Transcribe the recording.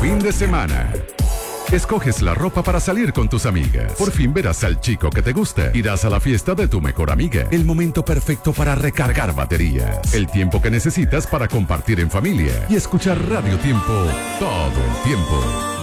fin de semana. Escoges la ropa para salir con tus amigas. Por fin verás al chico que te gusta. Irás a la fiesta de tu mejor amiga. El momento perfecto para recargar baterías. El tiempo que necesitas para compartir en familia y escuchar Radio Tiempo todo el tiempo.